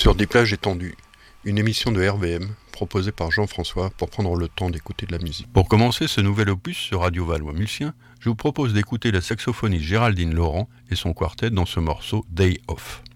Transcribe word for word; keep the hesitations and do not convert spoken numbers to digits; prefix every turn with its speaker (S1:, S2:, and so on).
S1: Sur des plages étendues, une émission de R V M proposée par Jean-François pour prendre le temps d'écouter de la musique. Pour commencer ce nouvel opus sur Radio Valois-Mulsien, je vous propose d'écouter la saxophoniste Géraldine Laurent et son quartet dans ce morceau Day Off.